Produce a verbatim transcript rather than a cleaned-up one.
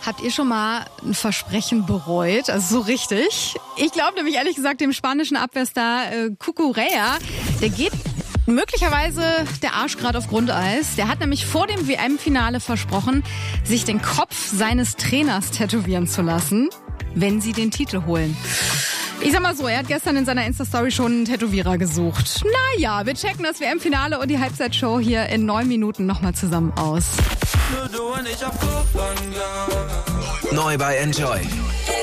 Habt ihr schon mal ein Versprechen bereut? Also so richtig? Ich glaube nämlich ehrlich gesagt dem spanischen Abwehrstar äh, Cucurella, der geht möglicherweise der Arsch gerade auf Grundeis. Der hat nämlich vor dem W M-Finale versprochen, sich den Kopf seines Trainers tätowieren zu lassen, wenn sie den Titel holen. Ich sag mal so, er hat gestern in seiner Insta-Story schon einen Tätowierer gesucht. Naja, wir checken das W M-Finale und die Halbzeitshow hier in neun Minuten nochmal zusammen aus. Neu bei Enjoy.